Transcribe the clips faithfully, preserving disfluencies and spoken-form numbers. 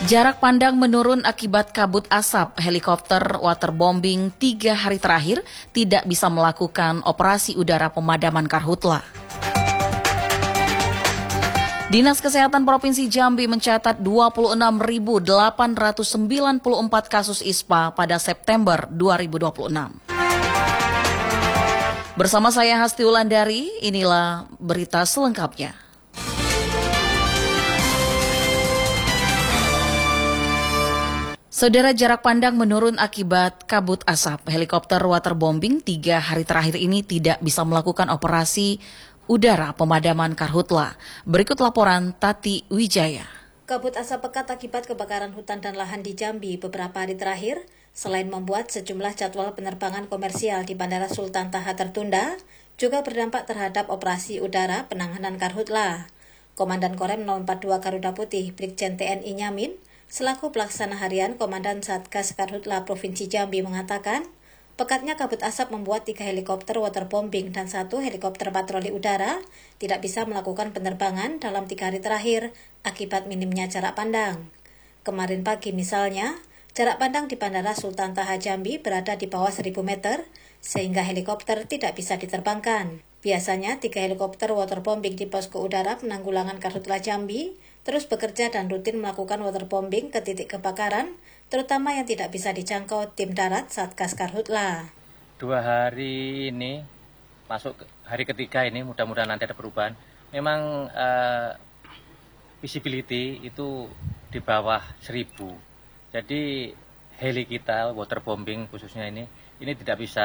Jarak pandang menurun akibat kabut asap. Helikopter waterbombing tiga hari terakhir tidak bisa melakukan operasi udara pemadaman karhutla. Dinas Kesehatan Provinsi Jambi mencatat dua puluh enam ribu delapan ratus sembilan puluh empat kasus ispa pada September dua ribu dua puluh enam. Bersama saya Hasti Wulandari, inilah berita selengkapnya. Saudara, jarak pandang menurun akibat kabut asap. Helikopter waterbombing tiga hari terakhir ini tidak bisa melakukan operasi udara pemadaman karhutla. Berikut laporan Tati Wijaya. Kabut asap pekat akibat kebakaran hutan dan lahan di Jambi beberapa hari terakhir, selain membuat sejumlah jadwal penerbangan komersial di Bandara Sultan Taha tertunda, juga berdampak terhadap operasi udara penanganan karhutla. Komandan Korem nol empat dua Garuda Putih, Brigjen T N I Nyamin, selaku pelaksana harian Komandan Satgas Karhutla Provinsi Jambi mengatakan, pekatnya kabut asap membuat tiga helikopter waterbombing dan satu helikopter patroli udara tidak bisa melakukan penerbangan dalam tiga hari terakhir akibat minimnya jarak pandang. Kemarin pagi misalnya, jarak pandang di Bandara Sultan Taha Jambi berada di bawah seribu meter, sehingga helikopter tidak bisa diterbangkan. Biasanya, tiga helikopter waterbombing di posko udara penanggulangan Karhutla Jambi terus bekerja dan rutin melakukan waterbombing ke titik kebakaran, terutama yang tidak bisa dijangkau tim darat Satgas Karhutla. Dua hari ini, masuk hari ketiga ini, mudah-mudahan nanti ada perubahan. Memang uh, visibility itu di bawah seribu. Jadi heli kita, waterbombing khususnya ini, ini tidak bisa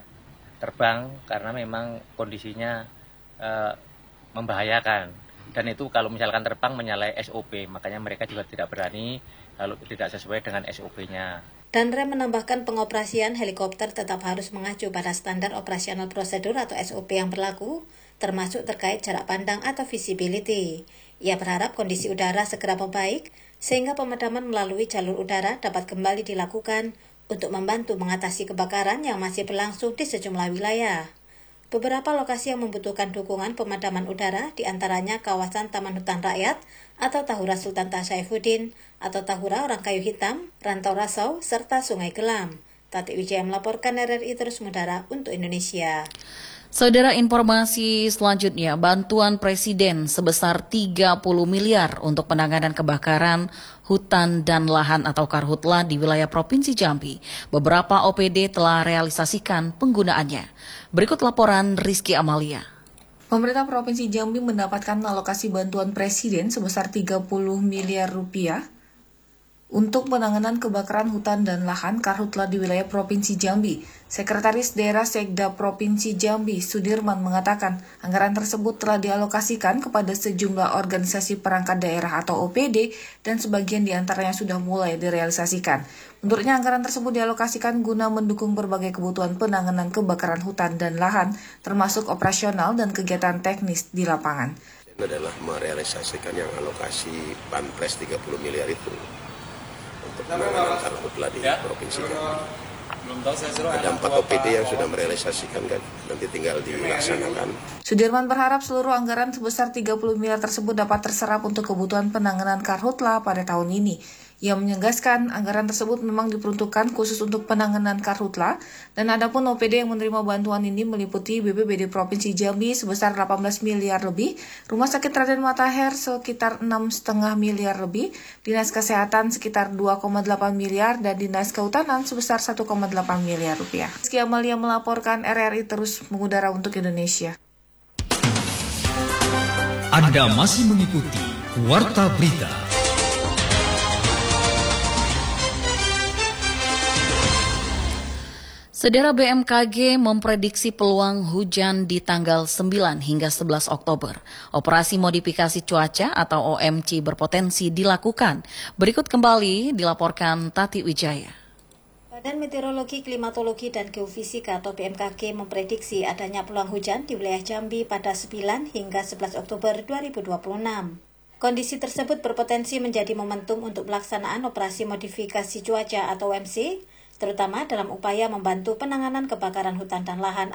terbang karena memang kondisinya uh, membahayakan. Dan itu kalau misalkan terbang menyalahi S O P, makanya mereka juga tidak berani kalau tidak sesuai dengan S O P-nya. Dan Rem menambahkan pengoperasian helikopter tetap harus mengacu pada standar operasional prosedur atau S O P yang berlaku, termasuk terkait jarak pandang atau visibility. Ia berharap kondisi udara segera membaik, sehingga pemadaman melalui jalur udara dapat kembali dilakukan untuk membantu mengatasi kebakaran yang masih berlangsung di sejumlah wilayah. Beberapa lokasi yang membutuhkan dukungan pemadaman udara diantaranya kawasan Taman Hutan Rakyat atau Tahura Sultan Taha Saifuddin atau Tahura Orang Kayu Hitam, Rantau Rasau, serta Sungai Gelam. Tati Wijaya melaporkan R R I Terus Mudara untuk Indonesia. Saudara, informasi selanjutnya, bantuan Presiden sebesar tiga puluh miliar untuk penanganan kebakaran hutan dan lahan atau karhutla di wilayah Provinsi Jambi. Beberapa O P D telah realisasikan penggunaannya. Berikut laporan Rizky Amalia. Pemerintah Provinsi Jambi mendapatkan alokasi bantuan Presiden sebesar tiga puluh miliar rupiah untuk penanganan kebakaran hutan dan lahan karhutla di wilayah Provinsi Jambi. Sekretaris Daerah Sekda Provinsi Jambi, Sudirman, mengatakan anggaran tersebut telah dialokasikan kepada sejumlah organisasi perangkat daerah atau O P D dan sebagian diantaranya sudah mulai direalisasikan. Menurutnya anggaran tersebut dialokasikan guna mendukung berbagai kebutuhan penanganan kebakaran hutan dan lahan, termasuk operasional dan kegiatan teknis di lapangan. Ini adalah merealisasikan yang alokasi Banpres tiga puluh miliar itu untuk penanganan karhutla di Provinsi Jambi. Ada empat O P D yang sudah merealisasikan, kan? Nanti tinggal dilaksanakan. Sudirman berharap seluruh anggaran sebesar tiga puluh miliar tersebut dapat terserap untuk kebutuhan penanganan karhutla pada tahun ini. Ia menegaskan anggaran tersebut memang diperuntukkan khusus untuk penanganan karhutla, dan adapun O P D yang menerima bantuan ini meliputi B P B D Provinsi Jambi sebesar delapan belas miliar lebih, Rumah Sakit Raden Matahir sekitar enam koma lima miliar lebih, Dinas Kesehatan sekitar dua koma delapan miliar, dan Dinas Kehutanan sebesar satu koma delapan miliar rupiah. Rizky Amalia melaporkan, R R I Terus Mengudara untuk Indonesia. Anda masih mengikuti Warta Berita. Saudara, B M K G memprediksi peluang hujan di tanggal sembilan hingga sebelas Oktober. Operasi modifikasi cuaca atau O M C berpotensi dilakukan. Berikut kembali dilaporkan Tati Wijaya. Badan Meteorologi, Klimatologi, dan Geofisika atau B M K G memprediksi adanya peluang hujan di wilayah Jambi pada sembilan hingga sebelas Oktober dua ribu dua puluh enam. Kondisi tersebut berpotensi menjadi momentum untuk pelaksanaan operasi modifikasi cuaca atau O M C, terutama dalam upaya membantu penanganan kebakaran hutan dan lahan